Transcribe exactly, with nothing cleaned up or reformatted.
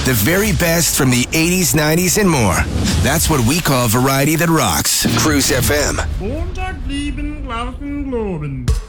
The very best from the eighties, nineties, and more. That's what we call variety that rocks. Cruise F M. Montag, lieben, glauben, globen.